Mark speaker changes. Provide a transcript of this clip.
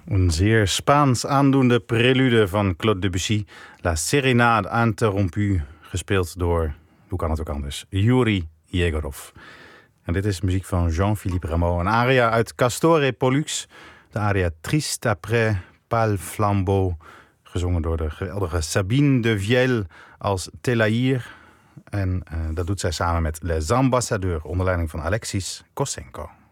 Speaker 1: Een zeer Spaans aandoende prelude van Claude Debussy, La Sérénade interrompue, gespeeld door, hoe kan het ook anders, Yuri Yegorov. En dit is muziek van Jean-Philippe Rameau, een aria uit Castore Pollux, de aria Triste après Pâle Flambeau, gezongen door de geweldige Sabine de Viel als Telaïr. En dat doet zij samen met Les Ambassadeurs, onder leiding van Alexis Kossenko.